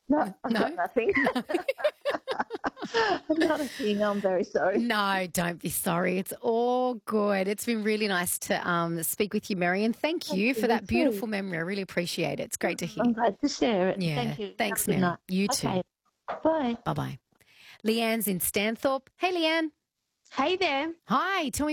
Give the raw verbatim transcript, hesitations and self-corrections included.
No, I've No? got nothing. Not a thing. I'm very sorry. No, don't be sorry. It's all good. It's been really nice to um, speak with you, Mary, and thank Thank you you. for You that too. beautiful memory. I really appreciate it. It's great to hear. I'm glad to share it. Yeah. Thank you. Have a Thanks, good night. Mary. You too. Okay. Bye. Bye bye. Leanne's in Stanthorpe. Hey, Leanne. Hey there. Hi. Tell me